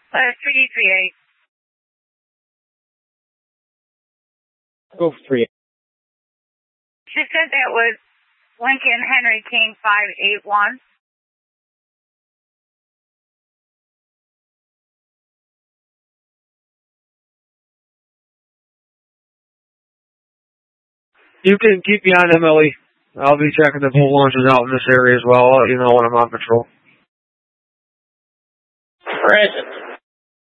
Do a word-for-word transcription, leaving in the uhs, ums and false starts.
Uh, three three eight. Go for three. She said that was Lincoln Henry King five eight one. You can keep me on M L E. I'll be checking the pool launches out in this area as well. I'll let you know when I'm on patrol. Present.